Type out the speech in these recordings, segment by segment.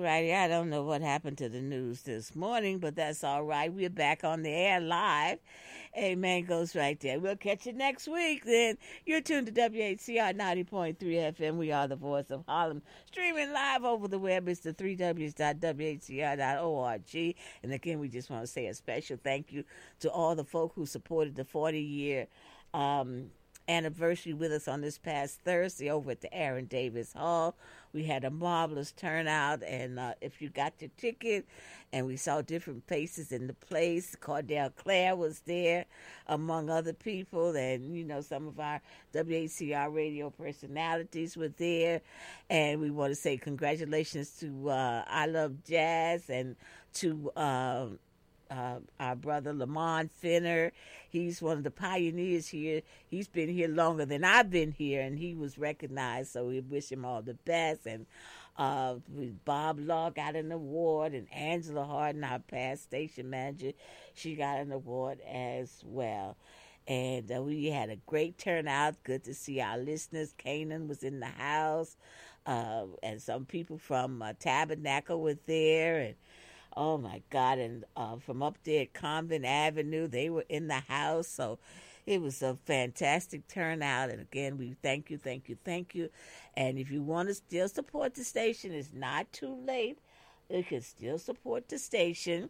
righty. I don't know what happened to the news this morning, but that's all right. We're back on the air live. Amen goes right there. We'll catch you next week then. You're tuned to WHCR 90.3 FM. We are the voice of Harlem. Streaming live over the web. It's the 3Ws.WHCR.org. And again, we just want to say a special thank you to all the folk who supported the 40-year anniversary with us on this past Thursday over at the Aaron Davis Hall. We had a marvelous turnout, and if you got your ticket, and we saw different faces in the place. Cordell Clare was there, among other people, and, you know, some of our WHCR radio personalities were there. And we want to say congratulations to I Love Jazz and to our brother Lamont Finner. He's one of the pioneers here. He's been here longer than I've been here, and he was recognized, so we wish him all the best. And Bob Law got an award, and Angela Harden, our past station manager, she got an award as well. And we had a great turnout. Good to see our listeners. Kanan was in the house, and some people from Tabernacle were there, and oh, my God, and from up there at Convent Avenue, they were in the house, so it was a fantastic turnout. And again, we thank you, thank you, thank you. And if you want to still support the station, it's not too late. You can still support the station.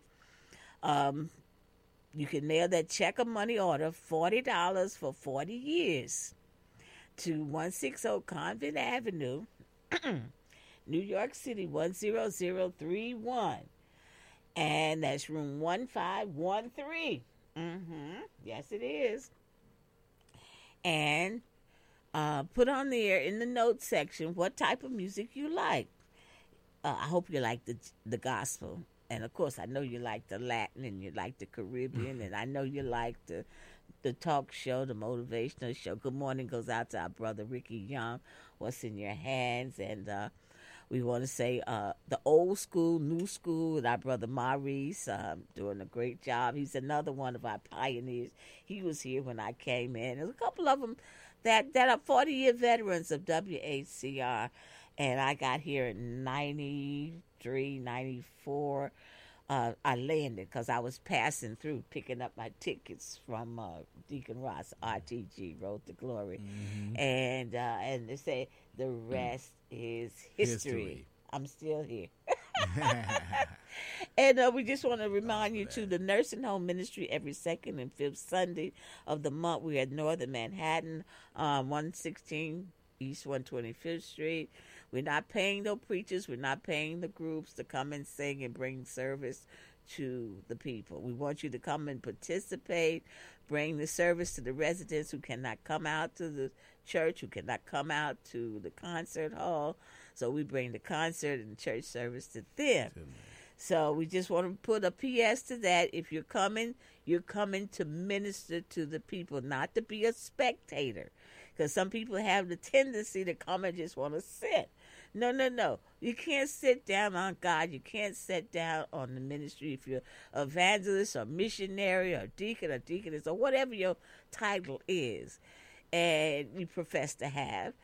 You can mail that check or money order, $40 for 40 years, to 160 Convent Avenue, New York City, 10031. And that's room 1513. Yes, it is. And put on there in the notes section what type of music you like. I hope you like the gospel. And, of course, I know you like the Latin and you like the Caribbean. And I know you like the talk show, the motivational show. Good morning goes out to our brother Ricky Young. What's in your hands? And we want to say the old school, new school, with our brother Maurice, doing a great job. He's another one of our pioneers. He was here when I came in. There's a couple of them that are 40-year veterans of WHCR. And I got here in 93, 94. I landed because I was passing through, picking up my tickets from Deacon Ross, RTG, Road to Glory. And they say the rest is history. I'm still here. And we just want to remind you, to the nursing home ministry every second and fifth Sunday of the month. We're at Northern Manhattan, 116 East 125th Street. We're not paying no preachers. We're not paying the groups to come and sing and bring service to the people. We want you to come and participate, bring the service to the residents who cannot come out to the church, who cannot come out to the concert hall. So we bring the concert and church service to them. So we just want to put a PS to that. If you're coming to minister to the people, not to be a spectator. Because some people have the tendency to come and just want to sit. No. You can't sit down on God. You can't sit down on the ministry if you're evangelist or missionary or deacon or deaconess or whatever your title is and you profess to have.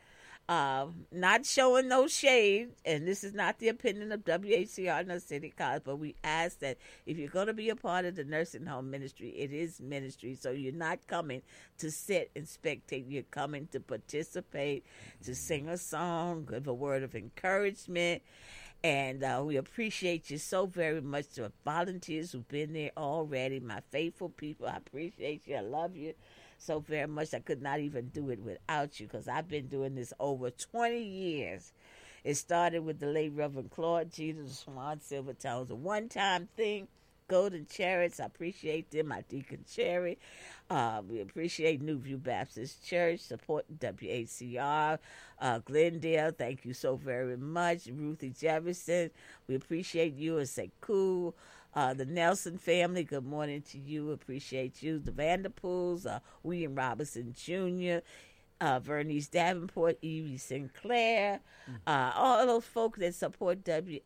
Not showing no shade, and this is not the opinion of WHCR nor City College, but we ask that if you're going to be a part of the nursing home ministry, it is ministry, so you're not coming to sit and spectate. You're coming to participate, to sing a song, give a word of encouragement, and we appreciate you so very much. To volunteers who've been there already, my faithful people, I appreciate you. I love you so very much. I could not even do it without you, because I've been doing this over 20 years. It started with the late Reverend Claude Jeter, the Swan Silvertones, a one-time thing. Golden Chariots, I appreciate them. My Deacon Cherry. We appreciate New View Baptist Church, supporting WHCR. Glendale, thank you so very much. Ruthie Jefferson, we appreciate you and Sekou. The Nelson family, good morning to you. Appreciate you. The Vanderpools, William Robinson Jr., Vernice Davenport, Evie Sinclair, all those folks that support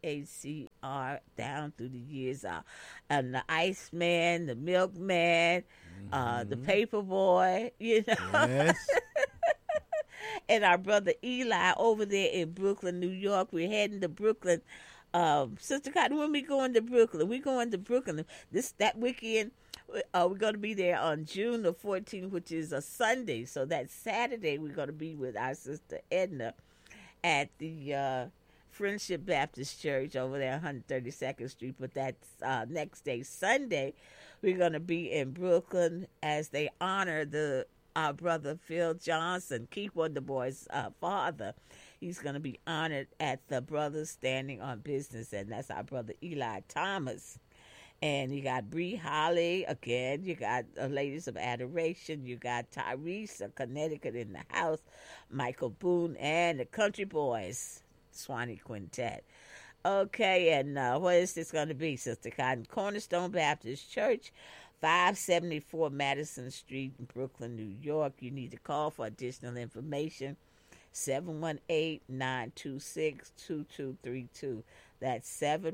WHCR down through the years, and the Iceman, the Milkman, the Paperboy, you know. Yes. And our brother Eli over there in Brooklyn, New York. We're heading to Brooklyn Sister Cotton, when we going to Brooklyn, we going to Brooklyn that weekend. We're going to be there on June the 14th, which is a Sunday. So that Saturday, we're going to be with our sister Edna at the Friendship Baptist Church over there, 132nd Street. But that's next day, Sunday, we're going to be in Brooklyn as they honor our brother Phil Johnson, Keith Wonderboy's father. He's going to be honored at the Brothers Standing on Business, and that's our brother Eli Thomas. And you got Bree Holly again. You got Ladies of Adoration. You got Tyrese of Connecticut in the house. Michael Boone and the Country Boys, Swanee Quintet. Okay, and what is this going to be, Sister Cotton? Cornerstone Baptist Church, 574 Madison Street in Brooklyn, New York. You need to call for additional information. 718-926-2232. That's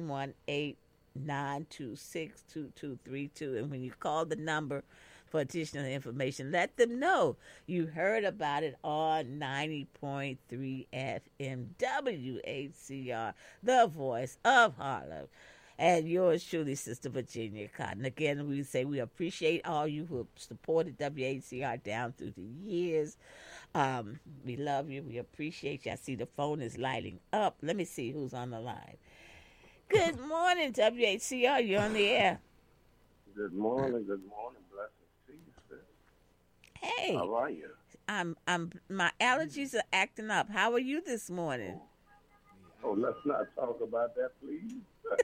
718-926-2232. And when you call the number for additional information, let them know you heard about it on 90.3 FM WHCR, the voice of Harlem. And yours truly, Sister Virginia Cotton. Again, we say we appreciate all you who have supported WHCR down through the years. We love you. We appreciate you. I see the phone is lighting up. Let me see who's on the line. Good morning, WHCR. You're on the air. Good morning. Good morning. Blessings to you, sis. Hey. How are you? My allergies are acting up. How are you this morning? Oh, let's not talk about that, please.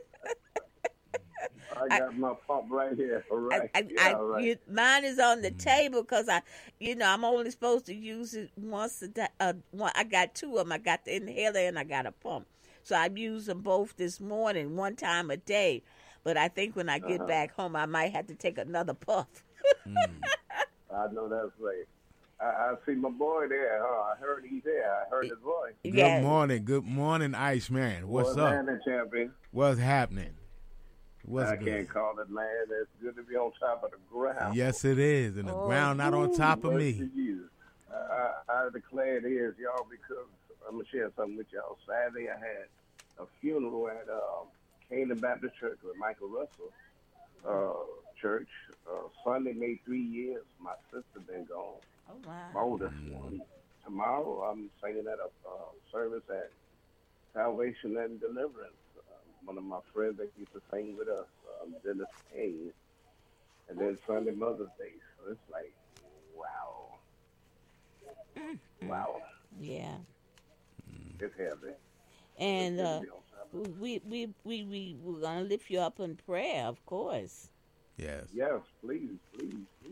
I got my pump right here. All right. Right. Mine is on the table because I'm only supposed to use it once a day. I got two of them. I got the inhaler and I got a pump. So I use them both this morning, one time a day. But I think when I get back home, I might have to take another puff. I know that's right. I see my boy there. I heard he's there. I heard his voice. Good morning. Good morning, Iceman. What's up? Happening, champion? What's happening? I can't call it, man. It's good to be on top of the ground. Yes, it is. And the ground not on top of me. I declare it is, y'all, because I'm going to share something with y'all. Saturday, I had a funeral at Canaan Baptist Church with Michael Russell Church. Sunday made 3 years. My sister been gone. Oh, wow. My oldest one. Tomorrow, I'm singing at a service at Salvation and Deliverance. One of my friends that used to sing with us, Dennis Hayes. And then Sunday, Mother's Day. So it's like, wow. Wow. Yeah. It's heavy. And we're gonna lift you up in prayer, of course. Yes. Yes, please do.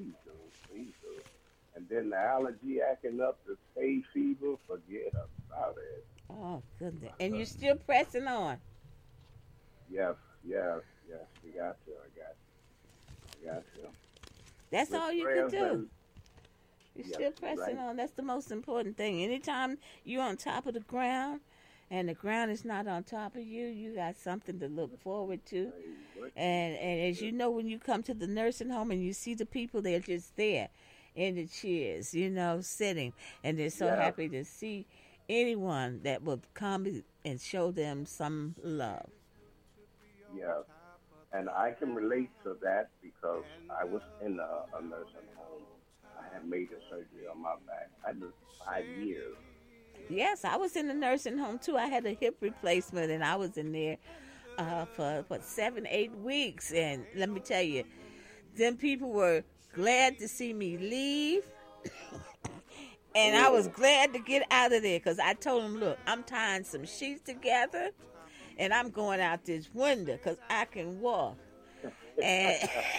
And then the allergy acting up, the hay fever, forget about it. Oh, goodness. And you're still pressing on. Yes. We got you. I got you. That's all you can do. You're still pressing right. on. That's the most important thing. Anytime you're on top of the ground and the ground is not on top of you, you got something to look forward to. And as you know, when you come to the nursing home and you see the people, they're just there in the chairs, sitting. And they're so happy to see anyone that will come and show them some love. Yeah. And I can relate to that because I was in a nursing home. I had major surgery on my back. I did 5 years. Yes, I was in the nursing home too. I had a hip replacement and I was in there for 7-8 weeks. And let me tell you, them people were glad to see me leave. And I was glad to get out of there because I told them, look, I'm tying some sheets together and I'm going out this window because I can walk. And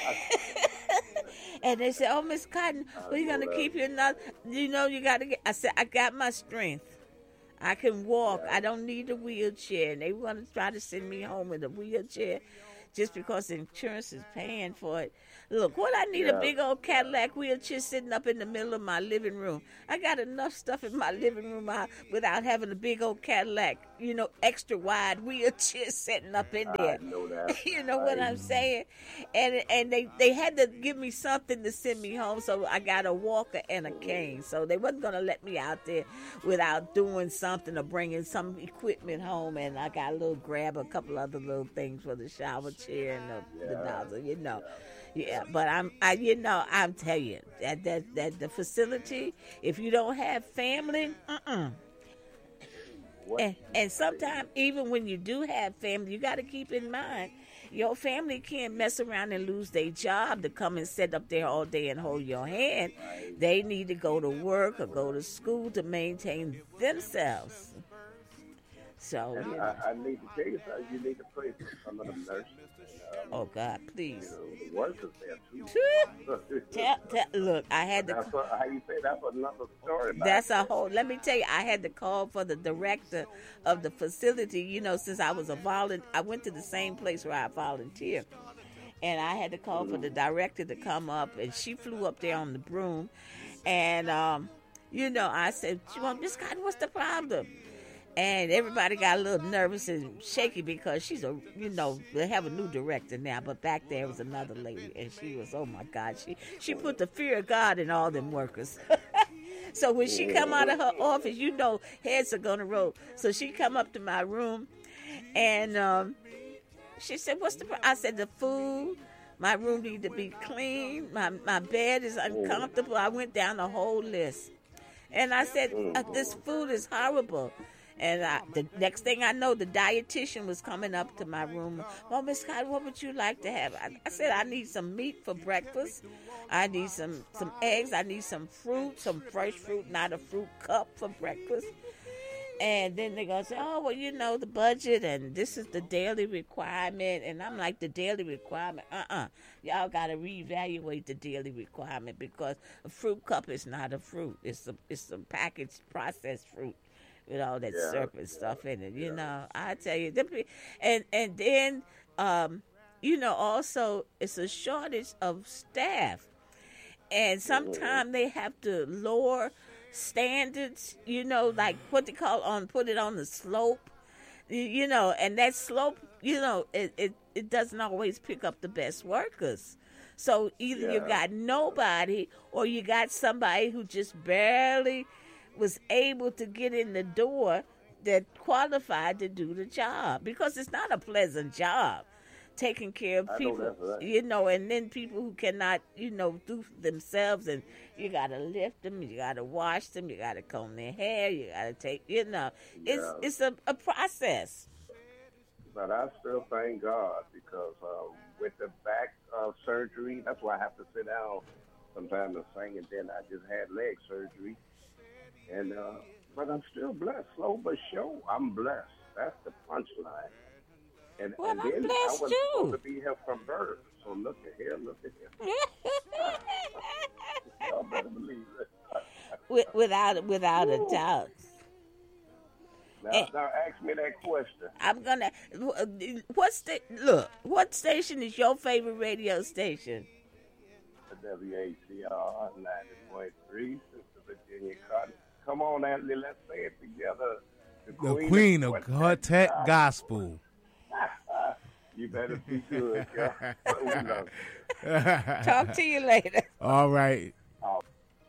and they said, oh, Miss Cotton, we're going to keep you another. You got to get. I said, I got my strength. I can walk. I don't need a wheelchair. And they want to try to send me home in a wheelchair just because the insurance is paying for it. Look, what I need a big old Cadillac wheelchair sitting up in the middle of my living room. I got enough stuff in my living room without having a big old Cadillac extra wide wheelchair sitting up in there. I know that. You know what I'm saying? And they had to give me something to send me home, so I got a walker and a cane. So they wasn't gonna let me out there without doing something or bringing some equipment home. And I got grab a couple other little things for the shower chair and the nozzle, Yeah, but I'm telling you that the facility, if you don't have family, and sometimes even when you do have family, you got to keep in mind your family can't mess around and lose their job to come and sit up there all day and hold your hand. They need to go to work or go to school to maintain themselves. So I need to tell you something. You need to pray for some of them nurses. Oh God, please. The workers there too. Look, I had to. How you say that's another story. That's a whole. Let me tell you, I had to call for the director of the facility. Since I was a volunteer, I went to the same place where I volunteer, and I had to call for the director to come up, and she flew up there on the broom, and I said, "Miss Cotton, what's the problem?" And everybody got a little nervous and shaky because she's they have a new director now, but back there was another lady, and she was, oh my God, she put the fear of God in all them workers. So when she come out of her office, heads are gonna roll. So she come up to my room, and she said, "What's the?" I said, "The food. My room need to be clean. My bed is uncomfortable." I went down the whole list, and I said, "This food is horrible." And the next thing I know, the dietitian was coming up to my room. "Well, Miss Cotton, what would you like to have?" I said, "I need some meat for breakfast. I need some eggs. I need some fruit, some fresh fruit, not a fruit cup for breakfast." And then they're going to say, "Oh, well, the budget, and this is the daily requirement." And I'm like, the daily requirement? Y'all got to reevaluate the daily requirement, because a fruit cup is not a fruit. It's some packaged processed fruit with all that syrup and stuff in it, I tell you. And then, also it's a shortage of staff. And sometimes they have to lower standards, like what they call put it on the slope, and that slope, it doesn't always pick up the best workers. So either you got nobody, or you got somebody who just barely was able to get in the door that qualified to do the job, because it's not a pleasant job taking care of people, and then people who cannot, do themselves, and you got to lift them, you got to wash them, you got to comb their hair, you got to take, it's a process. But I still thank God, because with the back surgery, that's why I have to sit down sometimes and sing, and then I just had leg surgery. And but I'm still blessed, slow but sure. I'm blessed. That's the punchline. And well, and then I'm blessed I was too. supposed to be here from birth. So look at here. Y'all better believe it. without a doubt. Now ask me that question. I'm gonna. What station is your favorite radio station? WACR 90.3, Sister Virginia Cotton. Come on, Anthony, let's say it together. The Queen of Quartet Gospel. You better be good, y'all. Talk to you later. All right.